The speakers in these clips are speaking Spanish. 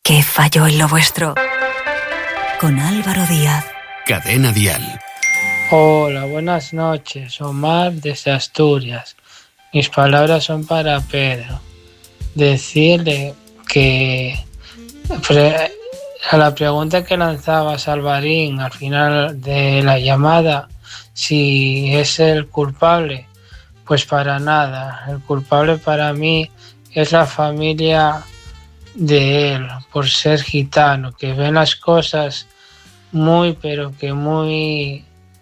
¿Qué falló en lo vuestro? Con Álvaro Díaz. Cadena Dial. Hola, buenas noches. Omar desde Asturias. Mis palabras son para Pedro. Decirle que a la pregunta que lanzaba Salvarín al final de la llamada, si es el culpable, pues para nada. El culpable para mí es la familia de él, por ser gitano, que ven las cosas pero que muy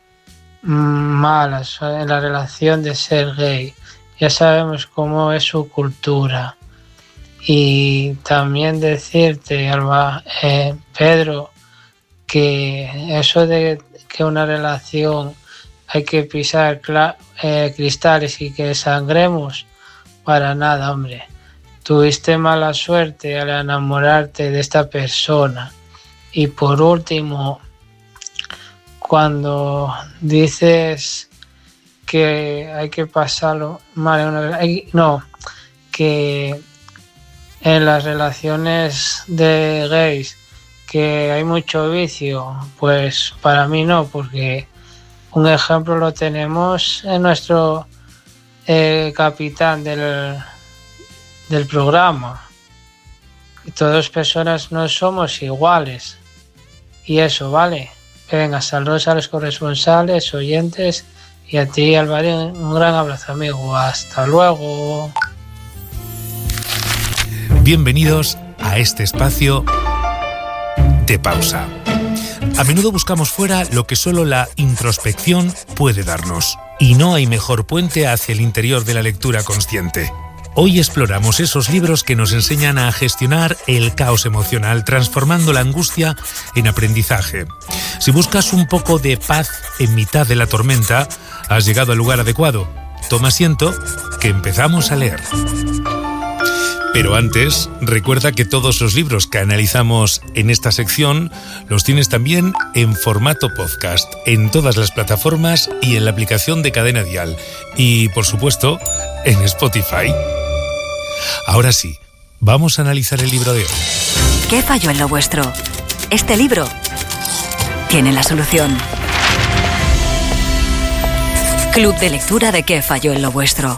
malas en la relación de ser gay. Ya sabemos cómo es su cultura. Y también decirte, Pedro, que eso de que una relación hay que pisar cristales y que sangremos, para nada, hombre. Tuviste mala suerte al enamorarte de esta persona. Y por último, cuando dices que hay que pasarlo mal, que en las relaciones de gays que hay mucho vicio, pues para mí no, porque un ejemplo lo tenemos en nuestro capitán del programa. Todas personas no somos iguales. Y eso, ¿vale? Venga, saludos a los corresponsales, oyentes, y a ti, Álvaro, un gran abrazo, amigo. Hasta luego. Bienvenidos a este espacio de pausa. A menudo buscamos fuera lo que solo la introspección puede darnos. Y no hay mejor puente hacia el interior de la lectura consciente. Hoy exploramos esos libros que nos enseñan a gestionar el caos emocional, transformando la angustia en aprendizaje. Si buscas un poco de paz en mitad de la tormenta, has llegado al lugar adecuado. Toma asiento, que empezamos a leer. Pero antes, recuerda que todos los libros que analizamos en esta sección los tienes también en formato podcast, en todas las plataformas y en la aplicación de Cadena Dial. Y, por supuesto, en Spotify. Ahora sí, vamos a analizar el libro de hoy. ¿Qué falló en lo vuestro? Este libro tiene la solución. Club de lectura de ¿Qué falló en lo vuestro?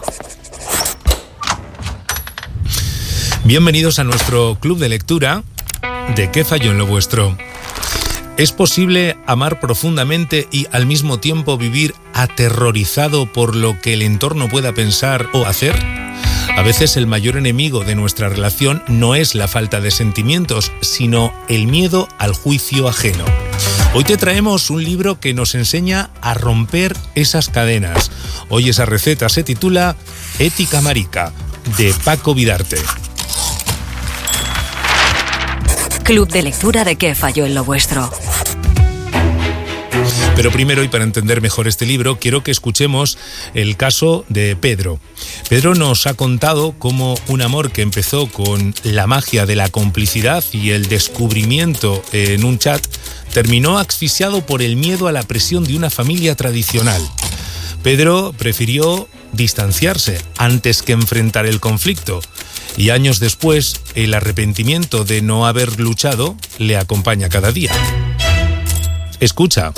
Bienvenidos a nuestro club de lectura de ¿Qué falló en lo vuestro? ¿Es posible amar profundamente y al mismo tiempo vivir aterrorizado por lo que el entorno pueda pensar o hacer? A veces el mayor enemigo de nuestra relación no es la falta de sentimientos, sino el miedo al juicio ajeno. Hoy te traemos un libro que nos enseña a romper esas cadenas. Hoy esa receta se titula Ética Marica, de Paco Vidarte. Club de lectura de ¿Qué falló en lo vuestro? Pero primero, y para entender mejor este libro, quiero que escuchemos el caso de Pedro. Pedro nos ha contado cómo un amor que empezó con la magia de la complicidad y el descubrimiento en un chat terminó asfixiado por el miedo a la presión de una familia tradicional. Pedro prefirió distanciarse antes que enfrentar el conflicto. Y años después, el arrepentimiento de no haber luchado le acompaña cada día. Escucha.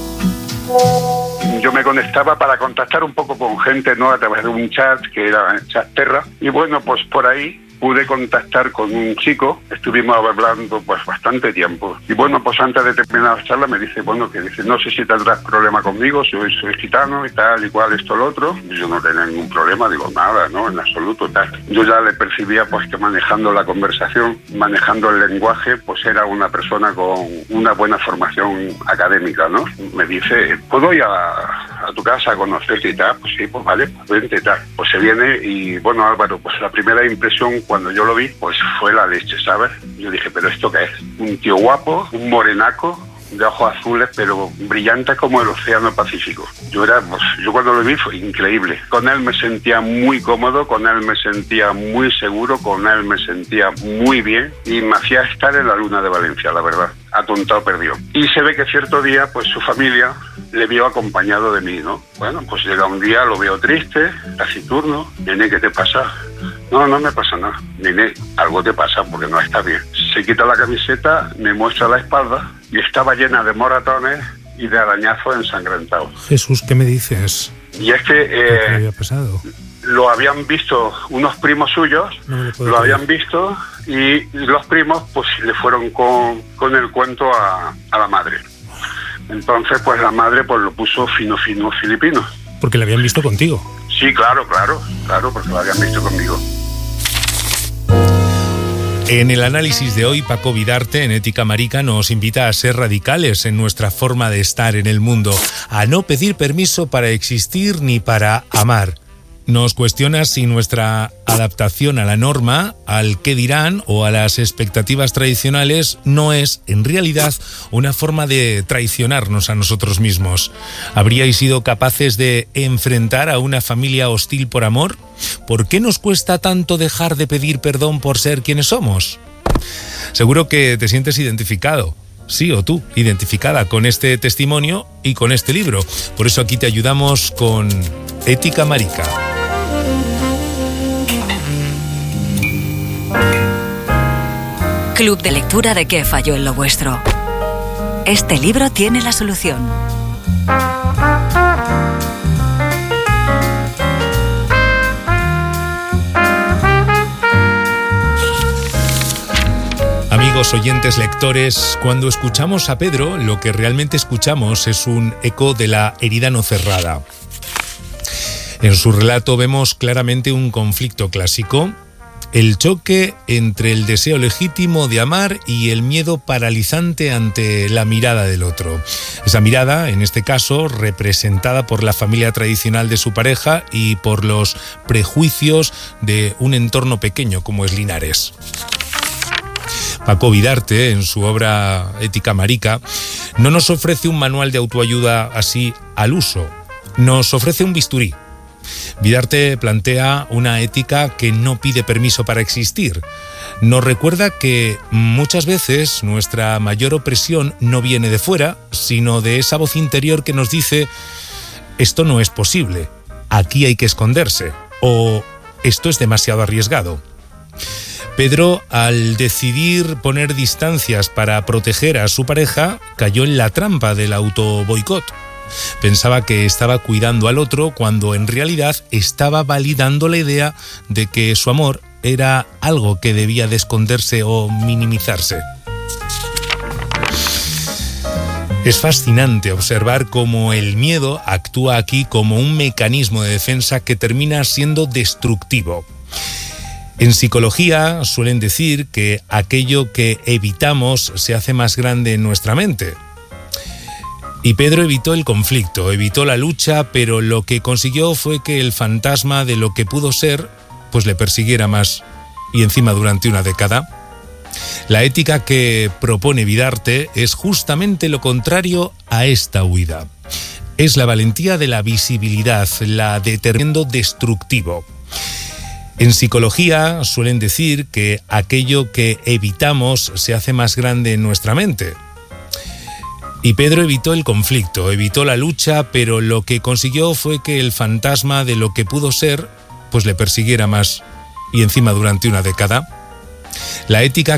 Yo me conectaba para contactar un poco con gente, ¿no? A través de un chat que era Chatterra. Y bueno, pues por ahí pude contactar con un chico, estuvimos hablando pues bastante tiempo. Y bueno, pues antes de terminar la charla me dice, no sé si tendrás problema conmigo, soy gitano y tal, y cual, esto, lo otro. Yo no tenía ningún problema, digo, nada, no, en absoluto, tal. Yo ya le percibía pues que manejando la conversación, manejando el lenguaje, pues era una persona con una buena formación académica, ¿no? Me dice, ¿puedo ir a tu casa a conocerte y tal? Pues sí, pues vale, pues vente y tal. Pues se viene y bueno, Álvaro, pues la primera impresión cuando yo lo vi, pues fue la leche, ¿sabes? Yo dije, ¿pero esto qué es? Un tío guapo, un morenaco, de ojos azules, pero brillante como el océano Pacífico. Yo cuando lo vi fue increíble. Con él me sentía muy cómodo, con él me sentía muy seguro, con él me sentía muy bien y me hacía estar en la luna de Valencia, la verdad. Atontado perdido. Y se ve que cierto día, pues su familia le vio acompañado de mí, ¿no? Bueno, pues llega un día, lo veo triste, taciturno. Nene, ¿qué te pasa? No me pasa nada. Nene, algo te pasa porque no estás bien. se quita la camiseta, me muestra la espalda y estaba llena de moratones y de arañazos ensangrentados. Jesús, ¿qué me dices? Y es ¿Qué te que había pasado? lo habían visto unos primos suyos, No me lo puedo lo creer. habían visto y los primos pues le fueron con el cuento a la madre. Entonces pues la madre pues lo puso fino filipino. Porque la habían visto contigo. Sí, claro, porque lo habían visto conmigo. En el análisis de hoy, Paco Vidarte, en Ética Marica, nos invita a ser radicales en nuestra forma de estar en el mundo, a no pedir permiso para existir ni para amar. Nos cuestiona si nuestra adaptación a la norma, al qué dirán o a las expectativas tradicionales no es, en realidad, una forma de traicionarnos a nosotros mismos. ¿Habríais sido capaces de enfrentar a una familia hostil por amor? ¿Por qué nos cuesta tanto dejar de pedir perdón por ser quienes somos? Seguro que te sientes identificado. Sí, o tú, identificada con este testimonio y con este libro. Por eso aquí te ayudamos con Ética Marica. Club de lectura de ¿Qué falló en lo vuestro? Este libro tiene la solución. Amigos oyentes lectores, cuando escuchamos a Pedro, lo que realmente escuchamos es un eco de la herida no cerrada. En su relato vemos claramente un conflicto clásico, el choque entre el deseo legítimo de amar y el miedo paralizante ante la mirada del otro. Esa mirada, en este caso, representada por la familia tradicional de su pareja y por los prejuicios de un entorno pequeño como es Linares. Paco Vidarte, en su obra Ética Marica, no nos ofrece un manual de autoayuda así al uso, nos ofrece un bisturí. Vidarte plantea una ética que no pide permiso para existir. Nos recuerda que muchas veces nuestra mayor opresión no viene de fuera, sino de esa voz interior que nos dice: esto no es posible, aquí hay que esconderse, o esto es demasiado arriesgado. Pedro, al decidir poner distancias para proteger a su pareja, cayó en la trampa del autoboicot. Pensaba que estaba cuidando al otro cuando en realidad estaba validando la idea de que su amor era algo que debía de esconderse o minimizarse. Es fascinante observar cómo el miedo actúa aquí como un mecanismo de defensa que termina siendo destructivo. En psicología suelen decir que aquello que evitamos se hace más grande en nuestra mente. Y Pedro evitó el conflicto, evitó la lucha, pero lo que consiguió fue que el fantasma de lo que pudo ser, pues le persiguiera más, y encima durante una década. La ética que propone Vidarte es justamente lo contrario a esta huida. Es la valentía de la visibilidad, la determinando destructivo. En psicología suelen decir que aquello que evitamos se hace más grande en nuestra mente. Y Pedro evitó el conflicto, evitó la lucha, pero lo que consiguió fue que el fantasma de lo que pudo ser, pues le persiguiera más, y encima durante una década. La ética